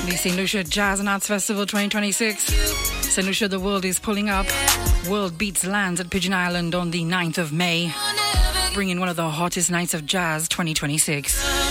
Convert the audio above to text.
the St. Lucia Jazz and Arts Festival 2026. St. Lucia, the world is pulling up. World Beats lands at Pigeon Island on the 9th of May, bringing one of the hottest nights of jazz 2026.